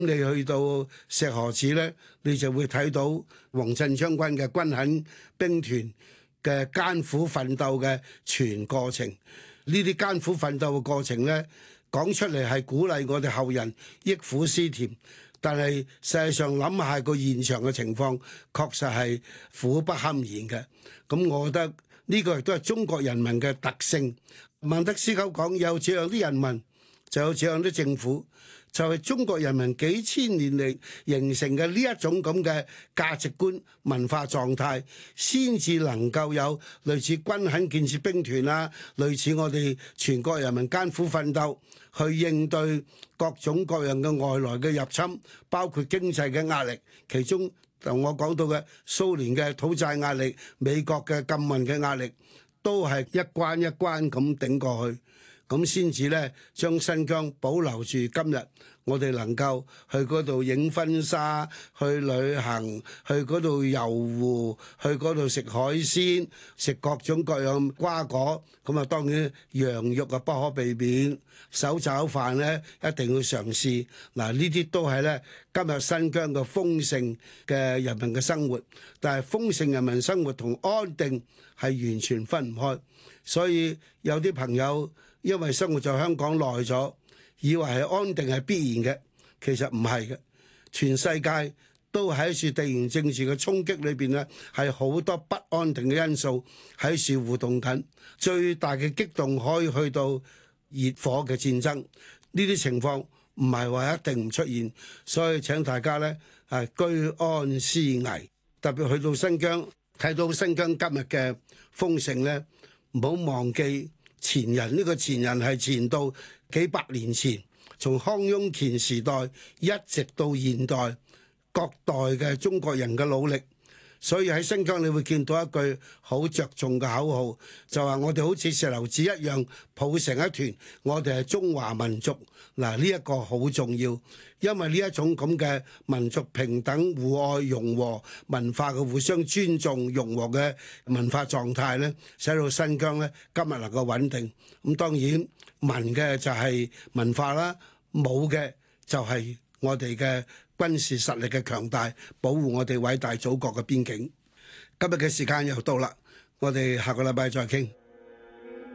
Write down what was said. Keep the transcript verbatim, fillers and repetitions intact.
你去到石河子咧，你就會睇到黃振將軍嘅軍墾兵團嘅艱苦奮鬥嘅全過程。呢啲艱苦奮鬥嘅過程咧，講出嚟係鼓勵我哋後人憶苦思甜，但係實際上諗下個現場嘅情況，確實係苦不堪言嘅。咁我覺得呢個亦都係中國人民嘅特性。孟德斯鳩講，有這樣啲人民，就有這樣啲政府，就係中國人民幾千年嚟形成嘅呢一種咁嘅價值觀、文化狀態，先至能夠有類似軍墾建設兵團啊，類似我哋全國人民艱苦奮鬥去應對各種各樣嘅外來嘅入侵，包括經濟嘅壓力，其中同我講到嘅蘇聯嘅討債壓力、美國嘅禁運嘅壓力，都係一關一關咁頂過去。咁先至咧，將新疆保留住。今日我哋能夠去嗰度影婚紗、去旅行、去嗰度遊湖、去嗰度食海鮮、食各種各樣瓜果。咁啊，當然羊肉啊不可避免，手抓飯咧一定要嘗試。嗱，呢啲都係咧今日新疆嘅豐盛嘅人民嘅生活。但係豐盛人民生活同安定係完全分唔開，所以有啲朋友，因為生活在香港耐咗，以為係安定係必然嘅，其實唔係嘅。全世界都喺處地緣政治嘅衝擊裏邊咧，係好多不安定嘅因素喺處互動緊。最大嘅激動可以去到熱火嘅戰爭，呢啲情況唔係話一定唔出現，所以請大家咧係居安思危，特別去到新疆，睇到新疆今日嘅豐盛咧，唔好忘記。前人，呢個前人係前到幾百年前，從康雍乾時代一直到現代，各代嘅中國人嘅努力。所以喺新疆你會見到一句好着重嘅口號，就話我哋好似石榴籽一樣抱成一團，我哋係中華民族。嗱，呢一個好重要，因為呢一種咁嘅民族平等、互愛、融和文化嘅互相尊重、融和嘅文化狀態咧，使到新疆咧今日能夠穩定。咁當然文嘅就係文化啦，武嘅就係我哋嘅軍事實力嘅強大，保護我哋偉大祖國嘅邊境。今日嘅時間又到啦，我哋下個禮拜再傾。